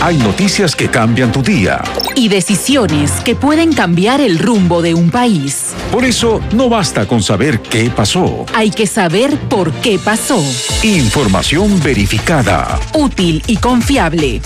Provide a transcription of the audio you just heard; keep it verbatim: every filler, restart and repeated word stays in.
Hay noticias que cambian tu día. Y decisiones que pueden cambiar el rumbo de un país. Por eso, no basta con saber qué pasó. Hay que saber por qué pasó. Información verificada. Útil y confiable.